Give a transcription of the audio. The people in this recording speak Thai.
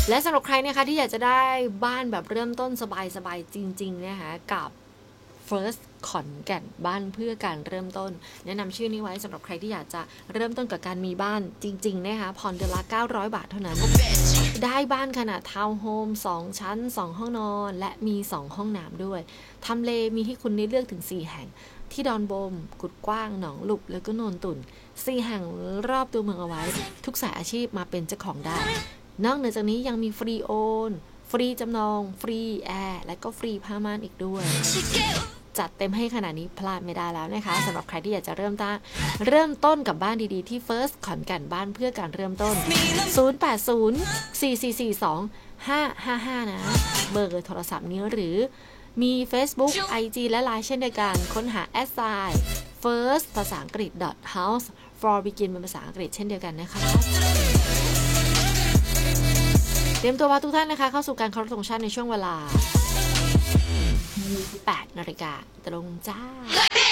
และสำหรับใครนะคะที่อยากจะได้บ้านแบบเริ่มต้นสบายๆจริงๆนะคะกับ First ขอนแก่นบ้านเพื่อการเริ่มต้นแนะนำชื่อนี้ไว้สำหรับใครที่อยากจะเริ่มต้นกับการมีบ้านจริงๆนะคะผ่อนเดือนละ900 บาทเท่านั้นได้บ้านขนาดทาวน์โฮม2ชั้น2ห้องนอนและมี2ห้องน้ำด้วยทำเลมีให้คุณได้เลือกถึง4แห่งที่ดอนบมกุดกว้างหนองหลุบแล้วก็โนนตุ่น4แห่งรอบตัวเมืองเอาไว้ทุกสายอาชีพมาเป็นเจ้าของได้นอกเหนือจากนี้ยังมีฟรีโอนฟรีจำนองฟรีแอร์และก็ฟรีผ้าม่านอีกด้วยจัดเต็มให้ขนาดนี้พลาดไม่ได้แล้วนะคะสำหรับใครที่อยากจะเริ่มต้นกับบ้านดีๆที่ First ขอนแก่นบ้านเพื่อการเริ่มต้น0804442555นะเบอร์โทรศัพท์นี้หรือมี Facebook IG และ LINE เช่นเดียวกันค้นหา @first ภาษาอังกฤษ .house for begin เป็นภาษาอังกฤษเช่นเดียวกันนะคะเตรียมตัวมาทุกท่านนะคะเข้าสู่การเคารพธงชาติในช่วงเวลา 8 นาฬิกาตรงจ้า